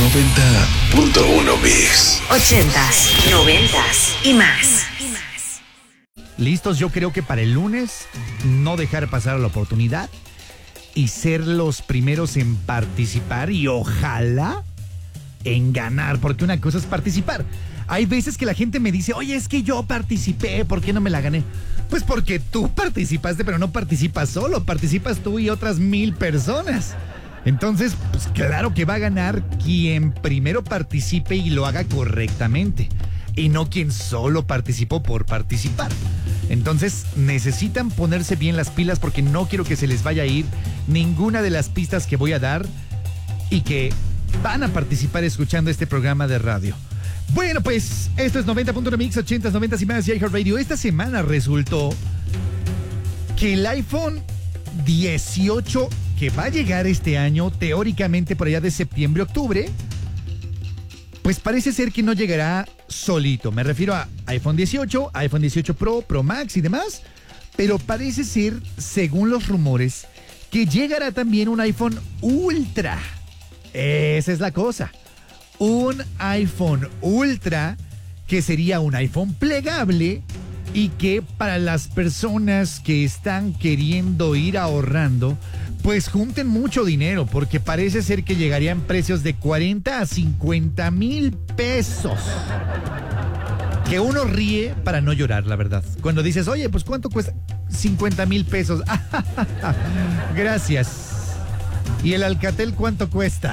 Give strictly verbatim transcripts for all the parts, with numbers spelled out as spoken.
noventa punto uno Mix. Ochentas, noventas y más. Listos, yo creo que para el lunes no dejar pasar la oportunidad y ser los primeros en participar y ojalá en ganar, porque una cosa es participar. Hay veces que la gente me dice, oye, es que yo participé, ¿por qué no me la gané? Pues porque tú participaste, pero no participas solo, participas tú y otras mil personas. Entonces, pues claro que va a ganar quien primero participe y lo haga correctamente, y no quien solo participó por participar. Entonces, necesitan ponerse bien las pilas porque no quiero que se les vaya a ir ninguna de las pistas que voy a dar y que van a participar escuchando este programa de radio. Bueno, pues, esto es noventa punto uno Mix, ochentas, noventas y más y iHeartRadio. Esta semana resultó que el iPhone dieciocho que va a llegar este año, teóricamente por allá de septiembre, octubre, pues parece ser que no llegará solito. Me refiero a iPhone dieciocho, iPhone dieciocho Pro, Pro Max y demás. Pero parece ser, según los rumores, que llegará también un iPhone Ultra. Esa es la cosa. Un iPhone Ultra que sería un iPhone plegable y que para las personas que están queriendo ir ahorrando, pues junten mucho dinero, porque parece ser que llegaría en precios de cuarenta a cincuenta mil pesos. Que uno ríe para no llorar, la verdad. Cuando dices, oye, pues ¿cuánto cuesta? cincuenta mil pesos. Gracias. ¿Y el Alcatel cuánto cuesta?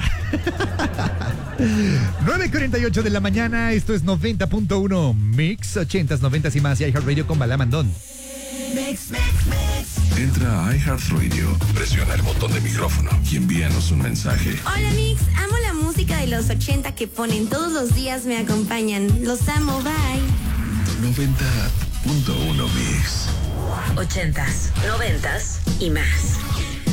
nueve cuarenta y ocho de la mañana, esto es noventa punto uno Mix, ochentas, noventas y más y iHeartRadio con Bala Mandón. Mix, mix, mix. Entra a iHeartRadio, presiona el botón de micrófono y envíanos un mensaje. Hola Mix, amo la música de los ochenta que ponen todos los días, me acompañan. Los amo, bye. noventa punto uno Mix. Ochentas, noventas y más.